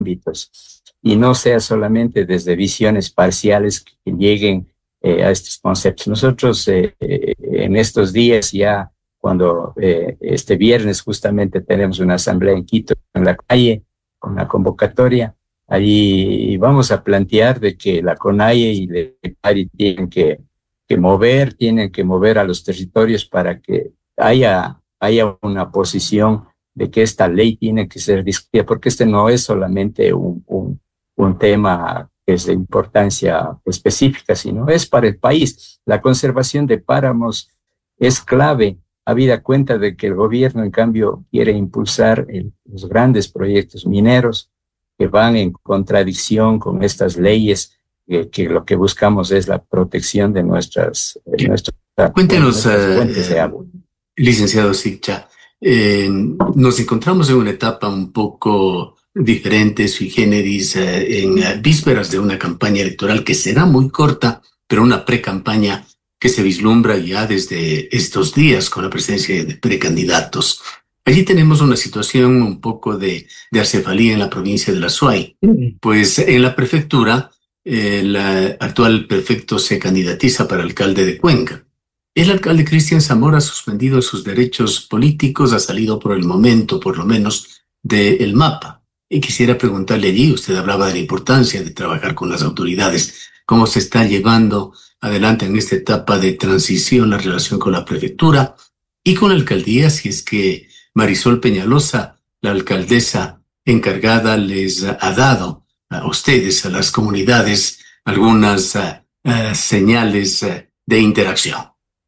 ámbitos y no sea solamente desde visiones parciales que lleguen a estos conceptos. Nosotros en estos días ya, cuando este viernes justamente tenemos una asamblea en Quito, en la calle, con la convocatoria, allí vamos a plantear de que la CONAIE y la EPARI tienen que mover a los territorios para que haya una posición de que esta ley tiene que ser discutida, porque este no es solamente un tema que es de importancia específica, sino es para el país. La conservación de páramos es clave, habida cuenta de que el gobierno, en cambio, quiere impulsar los grandes proyectos mineros que van en contradicción con estas leyes, que lo que buscamos es la protección de nuestras Cuéntenos, fuentes de agua. Licenciado Siccha, nos encontramos en una etapa un poco diferente, sui generis, en vísperas de una campaña electoral que será muy corta, pero una pre-campaña que se vislumbra ya desde estos días con la presencia de precandidatos. Allí tenemos una situación un poco de acefalía en la provincia de la Azuay, pues en la prefectura el actual prefecto se candidatiza para alcalde de Cuenca. El alcalde Cristian Zamora ha suspendido sus derechos políticos, ha salido por el momento, por lo menos, del mapa. Y quisiera preguntarle allí, usted hablaba de la importancia de trabajar con las autoridades, cómo se está llevando adelante en esta etapa de transición la relación con la prefectura y con la alcaldía, si es que Marisol Peñalosa, la alcaldesa encargada, les ha dado a ustedes, a las comunidades, algunas señales de interacción.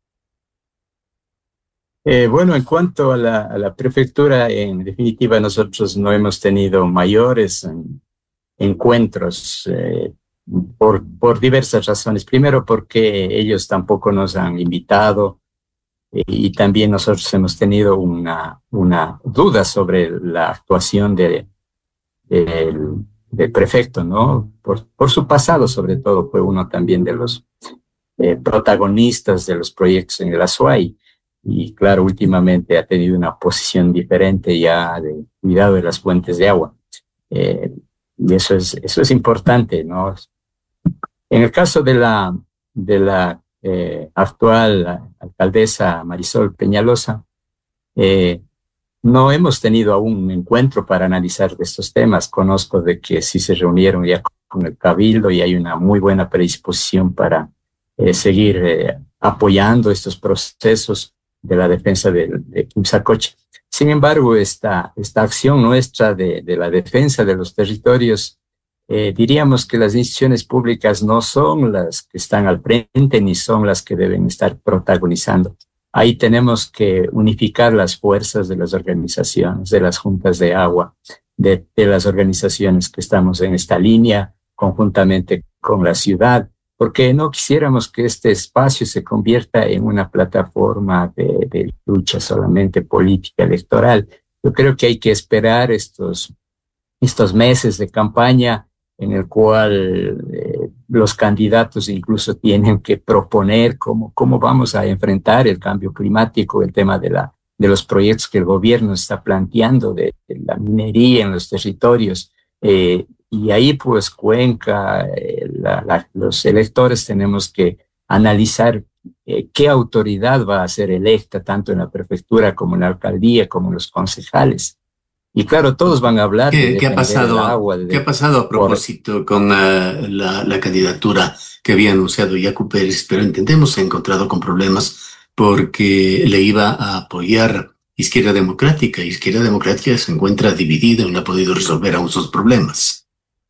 Bueno, en cuanto a la prefectura, en definitiva nosotros no hemos tenido mayores encuentros por diversas razones. Primero porque ellos tampoco nos han invitado y también nosotros hemos tenido una duda sobre la actuación del prefecto, ¿no? Por su pasado, sobre todo, fue uno también de los protagonistas de los proyectos en el Azuay. Y claro, últimamente ha tenido una posición diferente ya de cuidado de las fuentes de agua. Y eso es importante, ¿no? En el caso de la actual alcaldesa Marisol Peñalosa, no hemos tenido aún un encuentro para analizar de estos temas. Conozco de que sí se reunieron ya con el Cabildo y hay una muy buena predisposición para seguir apoyando estos procesos de la defensa de Quimsacoche. Sin embargo, esta acción nuestra de la defensa de los territorios, diríamos que las instituciones públicas no son las que están al frente ni son las que deben estar protagonizando. Ahí tenemos que unificar las fuerzas de las organizaciones, de las juntas de agua, de las organizaciones que estamos en esta línea, conjuntamente con la ciudad, porque no quisiéramos que este espacio se convierta en una plataforma de lucha solamente política electoral. Yo creo que hay que esperar estos meses de campaña en el cual los candidatos incluso tienen que proponer cómo vamos a enfrentar el cambio climático, el tema de los proyectos que el gobierno está planteando de la minería en los territorios. Y ahí pues Cuenca, los electores tenemos que analizar qué autoridad va a ser electa tanto en la prefectura como en la alcaldía, como en los concejales. Y claro, todos van a hablar de ¿Qué ha pasado, el agua. ¿Qué ha pasado a propósito con la candidatura que había anunciado Yacu Pérez? Pero entendemos se ha encontrado con problemas porque le iba a apoyar Izquierda Democrática. Izquierda Democrática se encuentra dividida y no ha podido resolver aún sus problemas.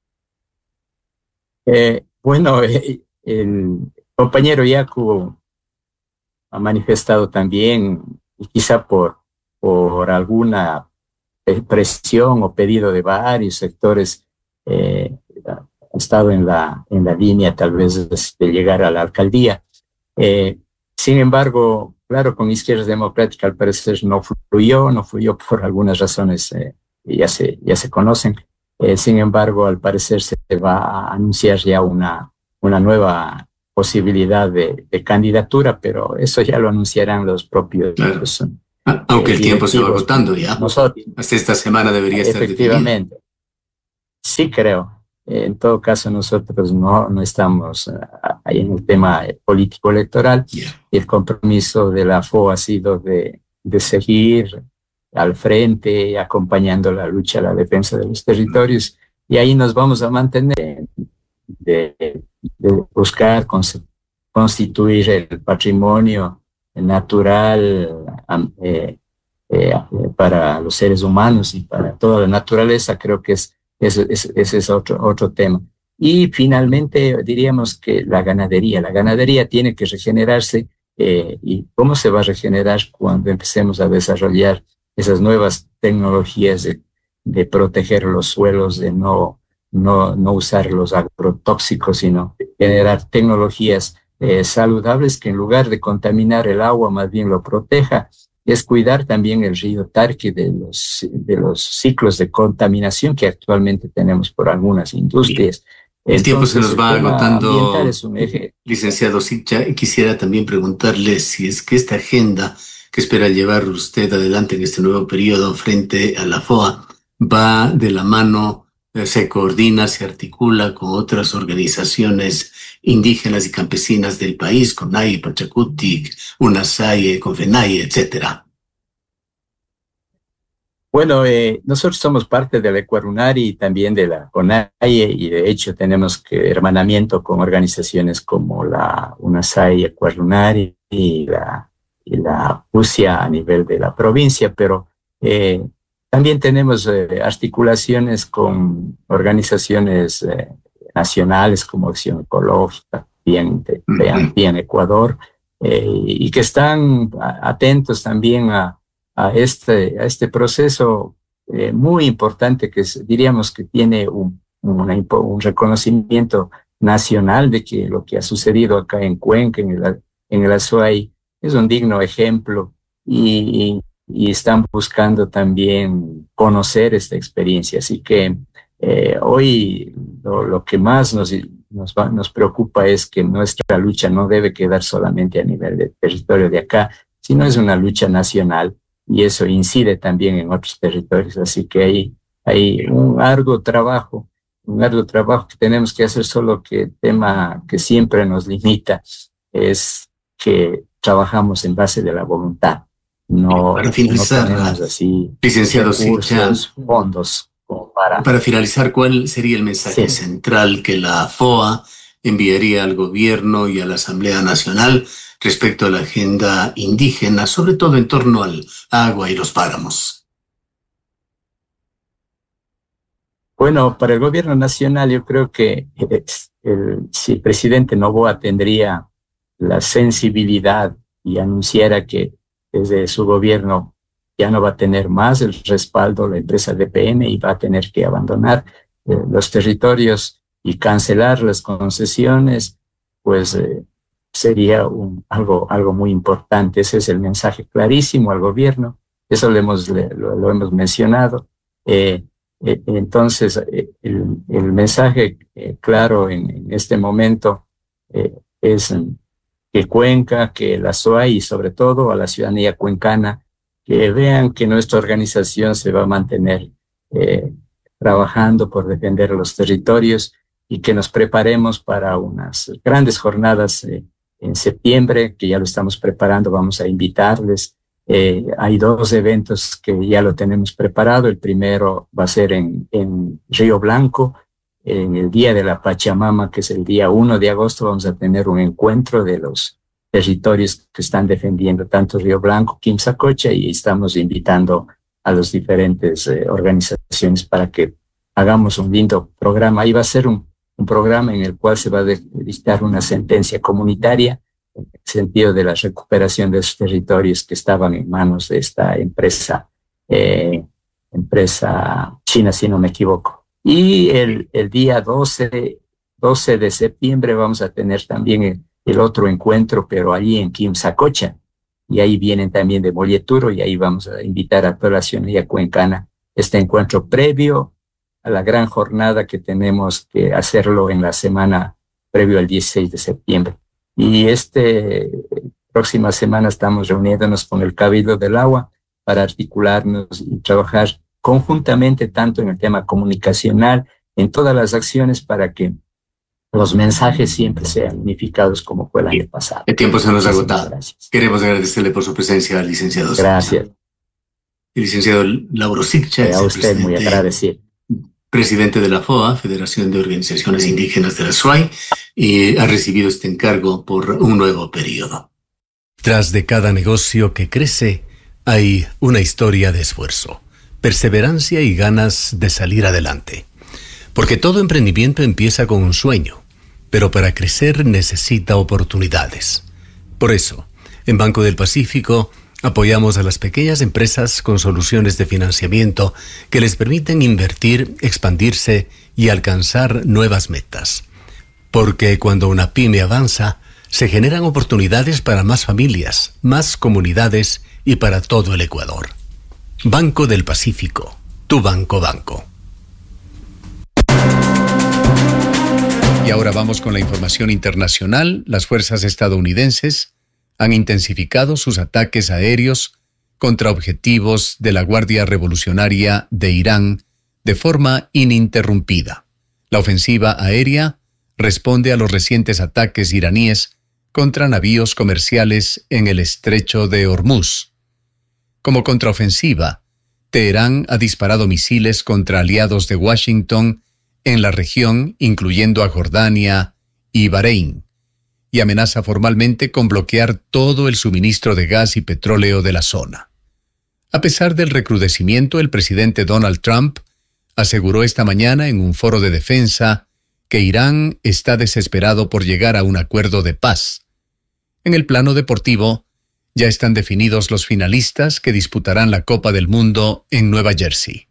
Bueno, el compañero Yacu ha manifestado también, y quizá por alguna presión o pedido de varios sectores, ha estado en la línea tal vez de llegar a la alcaldía. Sin embargo, claro, con Izquierda Democrática al parecer no fluyó por algunas razones que ya se conocen. Sin embargo, al parecer se va a anunciar ya una nueva posibilidad de candidatura, pero eso ya lo anunciarán los propios. Claro. Aunque el tiempo se va agotando ya. Nosotros, hasta esta semana debería estar efectivamente. definido. Sí creo. En todo caso, nosotros no estamos ahí en el tema político electoral. Yeah. El compromiso de la FO ha sido de seguir al frente, acompañando la lucha, la defensa de los territorios, y ahí nos vamos a mantener de buscar constituir el patrimonio natural para los seres humanos y para toda la naturaleza. Creo que ese es otro tema. Y finalmente diríamos que la ganadería tiene que regenerarse. ¿Y cómo se va a regenerar cuando empecemos a desarrollar esas nuevas tecnologías de proteger los suelos, de no usar los agrotóxicos, sino generar tecnologías saludables que en lugar de contaminar el agua, más bien lo proteja? Es cuidar también el río Tarqui de los ciclos de contaminación que actualmente tenemos por algunas industrias. El tiempo se nos va agotando, es un eje. Licenciado Siccha, y quisiera también preguntarle si es que esta agenda que espera llevar usted adelante en este nuevo periodo frente a la FOA va de la mano, se coordina, se articula con otras organizaciones indígenas y campesinas del país, CONAIE, Pachacutic, UNASAIE, CONFENAIE, etcétera. Bueno, nosotros somos parte de la Ecuarunari y también de la CONAIE, y de hecho tenemos hermanamiento con organizaciones como la UNASAI, Ecuarunari y la UCIA a nivel de la provincia, pero también tenemos articulaciones con organizaciones nacionales como Acción Ecológica, bien Ecuador, y que están atentos también a este proceso muy importante que diríamos que tiene un reconocimiento nacional de que lo que ha sucedido acá en Cuenca, en el Azuay, es un digno ejemplo, y están buscando también conocer esta experiencia. Así que hoy lo que más nos preocupa es que nuestra lucha no debe quedar solamente a nivel del territorio de acá, sino es una lucha nacional, y eso incide también en otros territorios. Así que hay un arduo trabajo que tenemos que hacer, solo que el tema que siempre nos limita es que trabajamos en base de la voluntad. Para finalizar, no tenemos así licenciado Siccha, fondos como para finalizar, ¿cuál sería el mensaje central que la FOA enviaría al gobierno y a la Asamblea Nacional respecto a la agenda indígena, sobre todo en torno al agua y los páramos? Bueno, para el gobierno nacional yo creo que si el presidente Noboa tendría la sensibilidad y anunciara que desde su gobierno ya no va a tener más el respaldo la empresa DPM y va a tener que abandonar los territorios y cancelar las concesiones, pues sería algo muy importante. Ese es el mensaje clarísimo al gobierno. Eso lo hemos mencionado. Entonces, el mensaje claro en este momento es que Cuenca, que la SOAI y sobre todo a la ciudadanía cuencana, que vean que nuestra organización se va a mantener trabajando por defender los territorios, y que nos preparemos para unas grandes jornadas en septiembre, que ya lo estamos preparando. Vamos a invitarles. Hay 2 eventos que ya lo tenemos preparado. El primero va a ser en Río Blanco, en el Día de la Pachamama, que es el día 1 de agosto. Vamos a tener un encuentro de los territorios que están defendiendo tanto Río Blanco, Quimsacocha, y estamos invitando a las diferentes organizaciones para que hagamos un lindo programa. Ahí va a ser un programa en el cual se va a dictar una sentencia comunitaria en el sentido de la recuperación de esos territorios que estaban en manos de esta empresa china, si no me equivoco. Y el día 12 de septiembre vamos a tener también el otro encuentro, pero allí en Quimsacocha, y ahí vienen también de Molleturo, y ahí vamos a invitar a toda la ciudadanía cuencana este encuentro previo a la gran jornada que tenemos que hacerlo en la semana previo al 16 de septiembre. Y próxima semana estamos reuniéndonos con el Cabildo del Agua para articularnos y trabajar conjuntamente tanto en el tema comunicacional en todas las acciones para que los mensajes siempre sean unificados como fue el año pasado. El tiempo se nos ha agotado. Gracias. Queremos agradecerle por su presencia, licenciado. Gracias. El licenciado Lauro Siccha A usted muy agradecido. Presidente de la FOA, Federación de Organizaciones Indígenas de la SUAY, y ha recibido este encargo por un nuevo periodo. Tras de cada negocio que crece, hay una historia de esfuerzo, perseverancia y ganas de salir adelante. Porque todo emprendimiento empieza con un sueño, pero para crecer necesita oportunidades. Por eso, en Banco del Pacífico, apoyamos a las pequeñas empresas con soluciones de financiamiento que les permiten invertir, expandirse y alcanzar nuevas metas. Porque cuando una pyme avanza, se generan oportunidades para más familias, más comunidades y para todo el Ecuador. Banco del Pacífico, tu banco. Y ahora vamos con la información internacional. Las fuerzas estadounidenses han intensificado sus ataques aéreos contra objetivos de la Guardia Revolucionaria de Irán de forma ininterrumpida. La ofensiva aérea responde a los recientes ataques iraníes contra navíos comerciales en el estrecho de Hormuz. Como contraofensiva, Teherán ha disparado misiles contra aliados de Washington en la región, incluyendo a Jordania y Bahrein, y amenaza formalmente con bloquear todo el suministro de gas y petróleo de la zona. A pesar del recrudecimiento, el presidente Donald Trump aseguró esta mañana en un foro de defensa que Irán está desesperado por llegar a un acuerdo de paz. En el plano deportivo, ya están definidos los finalistas que disputarán la Copa del Mundo en Nueva Jersey.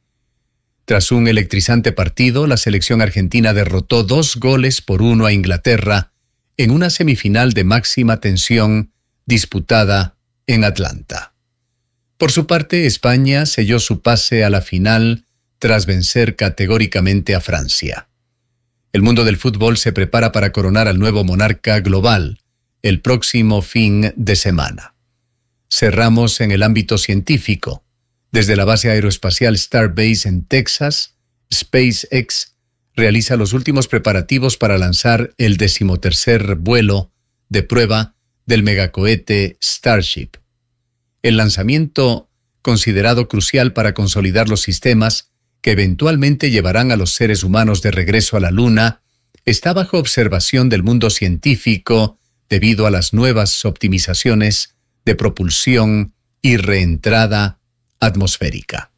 Tras un electrizante partido, la selección argentina derrotó 2-1 a Inglaterra en una semifinal de máxima tensión disputada en Atlanta. Por su parte, España selló su pase a la final tras vencer categóricamente a Francia. El mundo del fútbol se prepara para coronar al nuevo monarca global el próximo fin de semana. Cerramos en el ámbito científico. Desde la base aeroespacial Starbase en Texas, SpaceX realiza los últimos preparativos para lanzar el 13º vuelo de prueba del megacohete Starship. El lanzamiento, considerado crucial para consolidar los sistemas que eventualmente llevarán a los seres humanos de regreso a la Luna, está bajo observación del mundo científico debido a las nuevas optimizaciones de propulsión y reentrada atmosférica.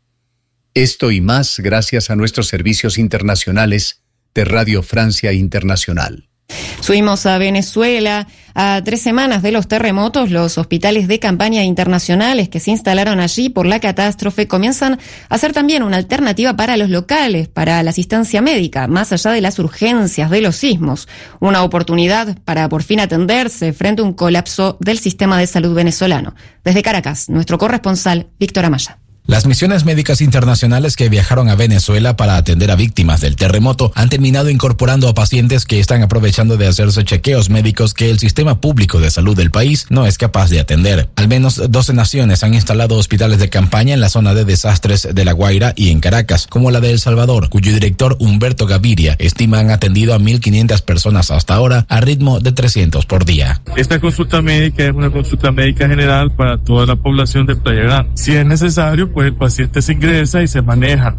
Esto y más gracias a nuestros servicios internacionales de Radio Francia Internacional. Subimos a Venezuela. A 3 semanas de los terremotos, los hospitales de campaña internacionales que se instalaron allí por la catástrofe comienzan a ser también una alternativa para los locales, para la asistencia médica, más allá de las urgencias de los sismos. Una oportunidad para por fin atenderse frente a un colapso del sistema de salud venezolano. Desde Caracas, nuestro corresponsal, Víctor Amaya. Las misiones médicas internacionales que viajaron a Venezuela para atender a víctimas del terremoto han terminado incorporando a pacientes que están aprovechando de hacerse chequeos médicos que el sistema público de salud del país no es capaz de atender. Al menos 12 naciones han instalado hospitales de campaña en la zona de desastres de La Guaira y en Caracas, como la de El Salvador, cuyo director Humberto Gaviria estima han atendido a 1.500 personas hasta ahora a ritmo de 300 por día. Esta consulta médica es una consulta médica general para toda la población de Playa Grande. Si es necesario, pues el paciente se ingresa y se maneja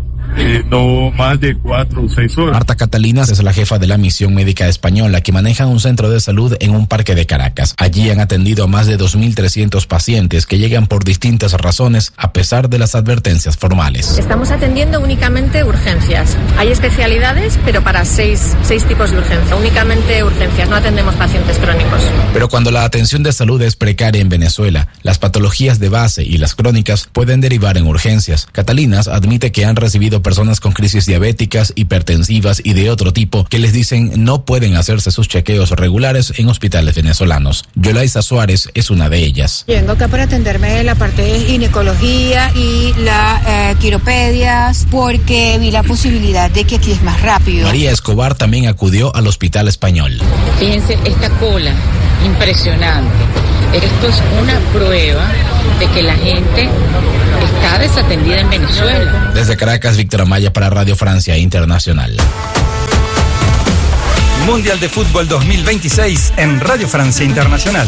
no más de 4 o 6 horas. Marta Catalinas es la jefa de la misión médica española que maneja un centro de salud en un parque de Caracas. Allí han atendido a más de 2.300 pacientes que llegan por distintas razones a pesar de las advertencias formales. Estamos atendiendo únicamente urgencias. Hay especialidades, pero para 6 tipos de urgencia. Únicamente urgencias, no atendemos pacientes crónicos. Pero cuando la atención de salud es precaria en Venezuela, las patologías de base y las crónicas pueden derivar en urgencias. Catalinas admite que han recibido personas con crisis diabéticas, hipertensivas y de otro tipo que les dicen no pueden hacerse sus chequeos regulares en hospitales venezolanos. Yolaisa Suárez es una de ellas. Vengo acá para atenderme la parte de ginecología y la quiropedias porque vi la posibilidad de que aquí es más rápido. María Escobar también acudió al hospital español. Fíjense esta cola, impresionante. Esto es una prueba de que la gente está desatendida en Venezuela. Desde Caracas, Víctor Amaya para Radio Francia Internacional. Mundial de Fútbol 2026 en Radio Francia Internacional.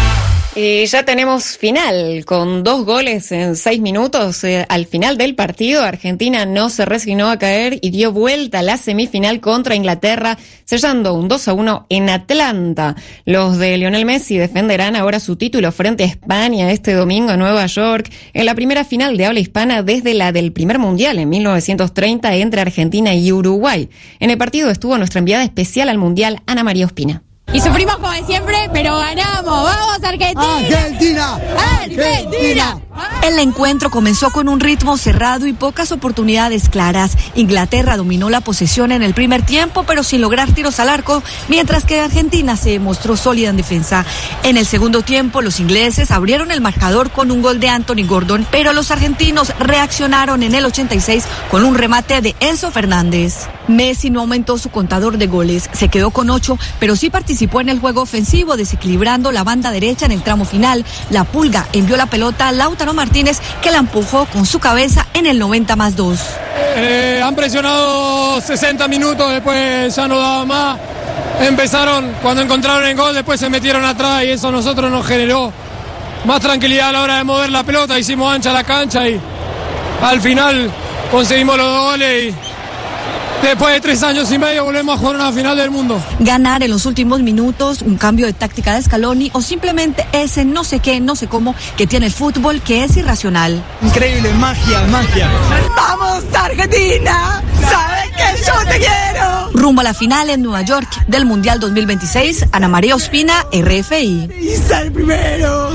Y ya tenemos final, con 2 goles en 6 minutos. Al final del partido, Argentina no se resignó a caer y dio vuelta a la semifinal contra Inglaterra, sellando un 2-1 en Atlanta. Los de Lionel Messi defenderán ahora su título frente a España este domingo en Nueva York, en la primera final de habla hispana desde la del primer mundial en 1930 entre Argentina y Uruguay. En el partido estuvo nuestra enviada especial al mundial, Ana María Ospina. Y sufrimos como siempre, pero ganamos. ¡Vamos, Argentina! ¡Argentina! ¡Argentina! El encuentro comenzó con un ritmo cerrado y pocas oportunidades claras. Inglaterra dominó la posesión en el primer tiempo, pero sin lograr tiros al arco, mientras que Argentina se mostró sólida en defensa. En el segundo tiempo, los ingleses abrieron el marcador con un gol de Anthony Gordon, pero los argentinos reaccionaron en el 86 con un remate de Enzo Fernández. Messi no aumentó su contador de goles, se quedó con 8, pero sí participó en el juego ofensivo, desequilibrando la banda derecha en el tramo final. La Pulga envió la pelota a Lautaro Martínez, que la empujó con su cabeza en el 90+2. Han presionado 60 minutos, después ya no daba más. Empezaron, cuando encontraron el gol, después se metieron atrás y eso a nosotros nos generó más tranquilidad a la hora de mover la pelota. Hicimos ancha la cancha y al final conseguimos los 2 goles y después de 3 años y medio volvemos a jugar una final del mundo. Ganar en los últimos minutos, un cambio de táctica de Scaloni o simplemente ese no sé qué, no sé cómo que tiene el fútbol que es irracional. Increíble, magia. ¡Vamos, Argentina! ¡Sabes que yo te quiero! Rumbo a la final en Nueva York del Mundial 2026, Ana María Ospina, RFI. ¡Y el primero!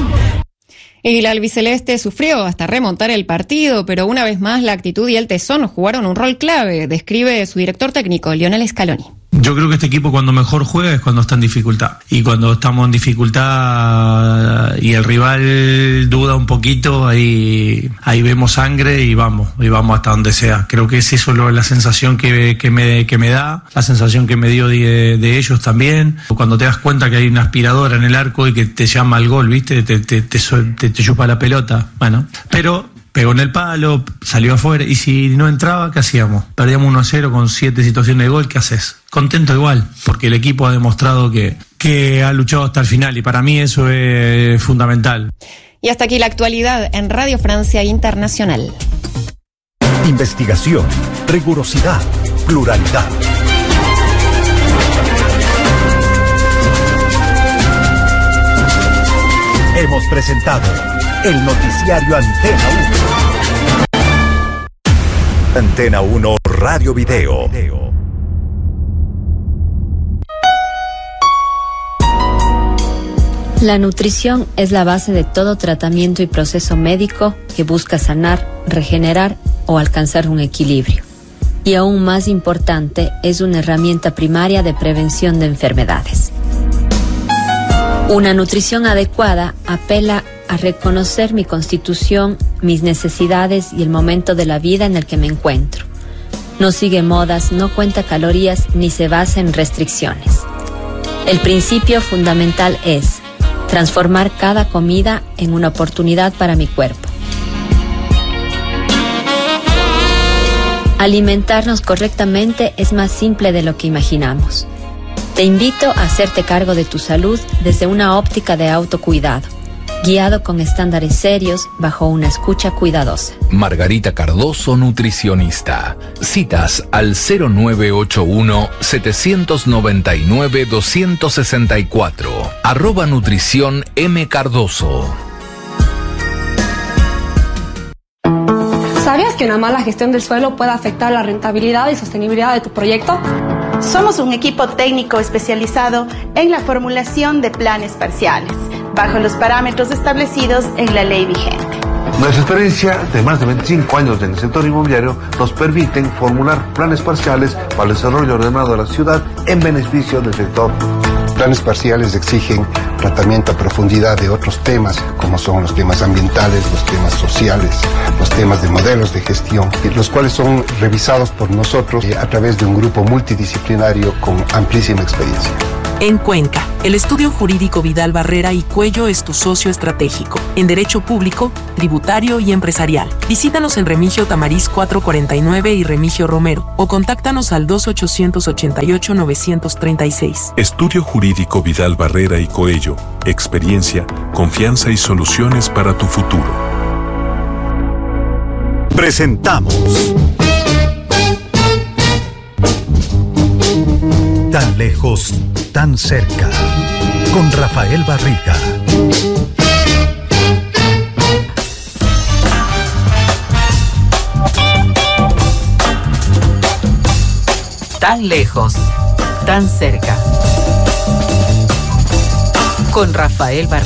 Y la albiceleste sufrió hasta remontar el partido, pero una vez más la actitud y el tesón jugaron un rol clave, describe su director técnico, Lionel Scaloni. Yo creo que este equipo cuando mejor juega es cuando está en dificultad. Y cuando estamos en dificultad y el rival duda un poquito, ahí vemos sangre y vamos hasta donde sea. Creo que es eso la sensación que me da, la sensación que me dio de ellos también. Cuando te das cuenta que hay una aspiradora en el arco y que te llama al gol, ¿viste? Te chupa la pelota. Bueno, pero pegó en el palo, salió afuera, y si no entraba, ¿qué hacíamos? Perdíamos 1-0 con 7 situaciones de gol, ¿qué haces? Contento igual, porque el equipo ha demostrado que ha luchado hasta el final, y para mí eso es fundamental. Y hasta aquí la actualidad en Radio Francia Internacional. Investigación, rigurosidad, pluralidad. Hemos presentado el noticiario Antena 1. Antena 1 Radio Video. La nutrición es la base de todo tratamiento y proceso médico que busca sanar, regenerar o alcanzar un equilibrio. Y aún más importante, es una herramienta primaria de prevención de enfermedades. Una nutrición adecuada apela a reconocer mi constitución, mis necesidades y el momento de la vida en el que me encuentro. No sigue modas, no cuenta calorías ni se basa en restricciones. El principio fundamental es transformar cada comida en una oportunidad para mi cuerpo. Alimentarnos correctamente es más simple de lo que imaginamos. Te invito a hacerte cargo de tu salud desde una óptica de autocuidado, guiado con estándares serios bajo una escucha cuidadosa. Margarita Cardoso, nutricionista. Citas al 0981-799-264. @nutrición M. Cardoso. ¿Sabías que una mala gestión del suelo puede afectar la rentabilidad y sostenibilidad de tu proyecto? Somos un equipo técnico especializado en la formulación de planes parciales, bajo los parámetros establecidos en la ley vigente. Nuestra experiencia de más de 25 años en el sector inmobiliario nos permiten formular planes parciales para el desarrollo ordenado de la ciudad en beneficio del sector. Planes parciales exigen tratamiento a profundidad de otros temas, como son los temas ambientales, los temas sociales, los temas de modelos de gestión, los cuales son revisados por nosotros a través de un grupo multidisciplinario con amplísima experiencia. En Cuenca, el estudio jurídico Vidal Barrera y Cuello es tu socio estratégico en derecho público, tributario y empresarial. Visítanos en Remigio Tamariz 449 y Remigio Romero o contáctanos al 2888-936. Estudio jurídico Vidal Barrera y Coello. Experiencia, confianza y soluciones para tu futuro. Presentamos Tan lejos, tan cerca, con Rafael Barriga. Tan lejos, tan cerca, con Rafael Barriga.